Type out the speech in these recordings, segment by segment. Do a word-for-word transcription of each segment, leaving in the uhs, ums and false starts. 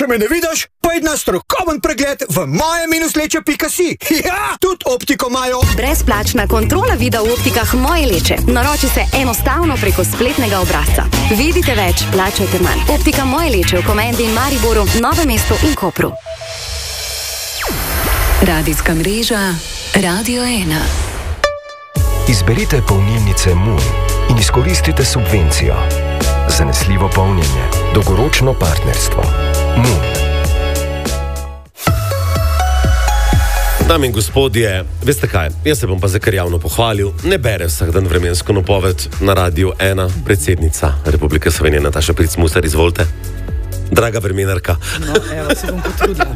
Če me ne vidiš, pojd na strokoven pregled v moje minus leče pika si. Ja, tudi optiko imajo. Brezplačna kontrola vida v optikah Moje Leče. Naroči se enostavno preko spletnega obrazca. Vidite več, plačajte manj. Optika Moje Leče v Komendi in Mariboru, Novem mestu in Kopru. Radijska mreža Radio ena. Izberite polnilnice Moon in izkoristite subvencijo. Zanesljivo polnjenje, dolgoročno partnerstvo. Moon. Dame in gospodje, veste kaj, jaz se bom pa zakaj javno pohvalil, ne bere vsak dan vremensko napoved na Radio ena, predsednica Republike Slovenije Nataša Pirc Musar, izvolite. Draga vremenarka. No, evo, se bom potrudila.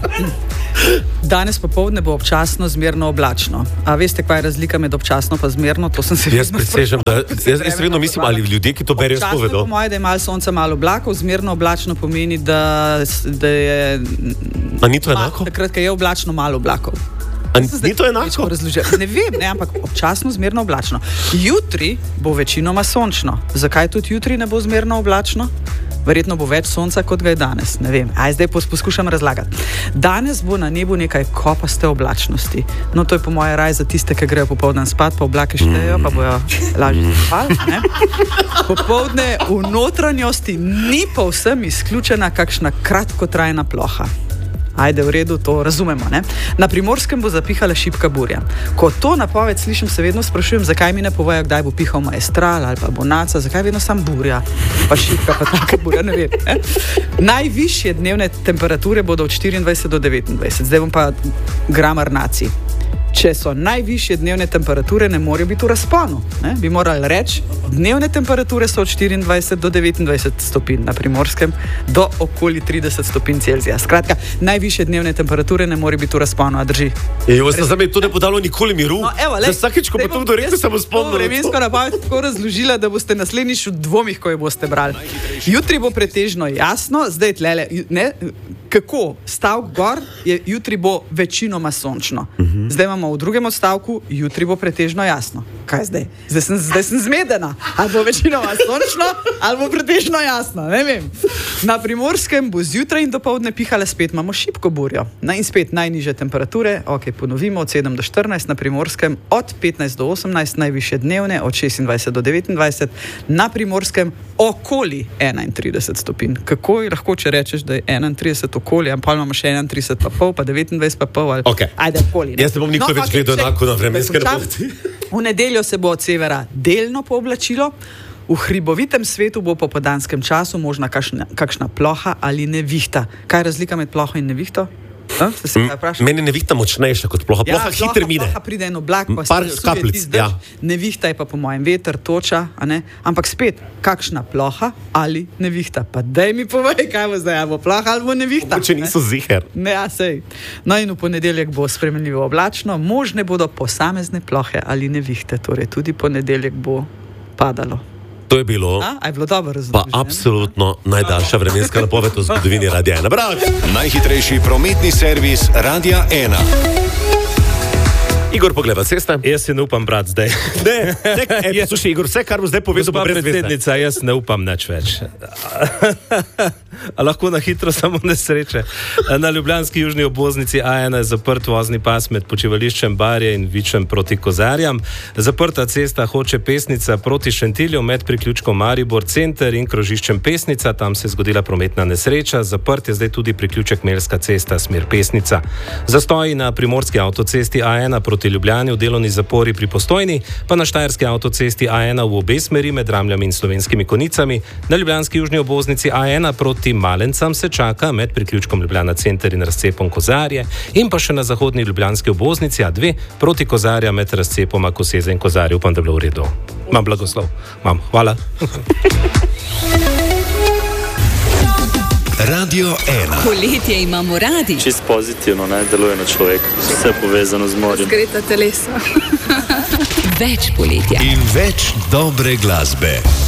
Danes popoldne bo občasno zmerno oblačno. A veste, kaj je razlika med občasno pa zmerno? To sem se jaz presežem, da jaz, jaz vedno mislim, ali ljudje, ki to berijo, spovedo. Občasno po moje, da je malo sonca, malo oblakov, zmerno oblačno pomeni, da, da je... A ni to enako? Takrat, ko je oblačno, malo oblakov. A ni to enako? Ne vem, ne, ampak občasno zmerno oblačno. Jutri bo večinoma sončno. Zakaj tudi jutri ne bo zmerno oblačno? Verjetno bo več sonca, kot ga je danes. Ne vem. Aj, zdaj poskušam razlagati. Danes bo na nebu nekaj kopaste oblačnosti. No, to je po moje raj za tiste, ki grejo popoldan spat, pa oblake štejejo, pa bojo lažje spali, ne? Popoldne v notranjosti ni povsem izključena kakšna kratkotrajna ploha. Ajde, v redu, to razumemo, ne? Na Primorskem bo zapihala šibka burja. Ko to napoved slišim, se vedno sprašujem, zakaj mi ne povejo, kdaj bo pihal maestral ali pa bonaca, zakaj vedno sam burja, pa šibka, pa taka burja, ne vem. Ne? Najvišje dnevne temperature bodo od štiriindvajset do devetindvajset. Zdaj bom pa gramar nacij. Če so najvišje dnevne temperature, ne morajo biti v razponu. Ne? Bi morali reči, dnevne temperature so od štiriindvajset do devetindvajset stopinj na Primorskem do okoli trideset stopinj Celzija. Skratka, najvišje dnevne temperature ne morajo biti v razponu, a drži? Evo, se zame to ne podalo nikoli miru. No, evo, lej, za vsakič, ko pa to dorekli, se bom spomnil. Vremensko napoved tako razložila, da boste naslednjič v dvomih, ko jo boste brali. Jutri bo pretežno jasno, zdaj tlele, ne, kako stavk gor, je, jutri bo večinoma sončno. Uh-huh. Zdaj imamo v drugem odstavku, jutri bo pretežno jasno. Kaj zdaj? Zdaj sem, zdaj sem zmedena. Ali bo večinoma sončno, ali bo pretežno jasno, ne vem. Na Primorskem bo zjutraj in dopoldne pihala, spet imamo šibko burjo. Na in spet najnižje temperature, ok, ponovimo, od sedem do štirinajst, na Primorskem od petnajst do osemnajst, najvišje dnevne od šestindvajset do devetindvajset, na Primorskem okoli enaintrideset stopinj. Kako je lahko, če rečeš, da je enaintrideset okoli, pa imamo še enaintrideset pa pol, pa devetindvajset pa pol, ali... Okay. Ajde, okoli. Ne? Jaz ne bom nikoli no, več okay, gledal enako na vremenske napovedi. V nedeljo se bo od severa delno pooblačilo, v hribovitem svetu bo po popoldanskem času možna kakšna, kakšna ploha ali nevihta. Kaj je razlika med ploho in nevihto? A, meni je nevihta močnejša kot ploha. Ploha ja, hitro mine. Ploha pride en oblak, pa par kapljic, ja. Nevihta je pa po mojem veter, toča, a ne? Ampak spet, kakšna ploha ali nevihta? Pa daj mi povej, kaj bo zdaj, ali bo ploha ali bo nevihta. Če niso ziher. Ne, ja, sej. No in v ponedeljek bo spremenljivo oblačno, možne bodo posamezne plohe ali nevihte, torej tudi ponedeljek bo padalo. To je bilo, A, je bilo dobro pa absolutno najdaljša vremenska napoved v zgodovini Radia ena. Bravo! Najhitrejši prometni servis Radia ena. Igor, pogleda cesta. Jaz se ne upam brati zdaj. Ne, ne, e, slušaj, Igor, vse, kar bo zdaj povedal, pa brez veste. Predsednica, jaz ne upam nič več. A lahko na hitro samo nesreče. Na ljubljanski južni obvoznici A ena je zaprt vozni pas med počivališčem Barje in Vičem proti Kozarjam. Zaprta cesta Hoče Pesnica proti Šentilju med priključkom Maribor center in krožiščem Pesnica. Tam se je zgodila prometna nesreča. Zaprt je zdaj tudi priključek Melska cesta smer Pesnica. Zastoji na primorski avtocesti A ena proti Ljubljani v delovni zapori pri Postojni, pa na štajerski avtocesti A ena v obe smeri med Ramljami in Slovenskimi Konicami. Na ljubljanski južni obvoznici A ena proti Malencam se čaka med priključkom Ljubljana center in razcepom Kozarje in pa še na zahodni ljubljanski obvoznici A dve proti Kozarja med razcepoma Koseze in Kozarje. Upam, da je bilo v redu. Mam blagoslov. Mam. Hvala. Radio ena. Poletje imamo radi. Čist pozitivno, ne, deluje na človeka. Vse povezano z morjem. Zgreta telesa. Več poletja. In več dobre glasbe.